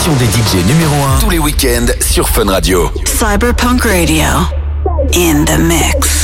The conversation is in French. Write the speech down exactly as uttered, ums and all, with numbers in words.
sélection des D J numéro un tous les week-ends sur Fun Radio. Cyberpunk Radio. In the mix.